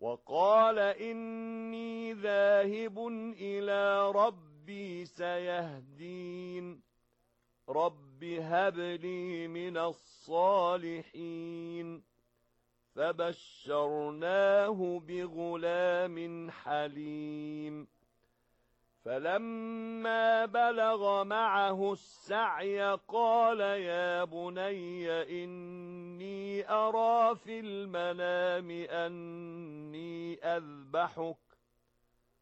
وقال إني ذاهب إلى ربي سيهدين رب هب لي من الصالحين فبشرناه بغلام حليم فلما بلغ معه السعي قال يا بني إني أرى في المنام أني أذبحك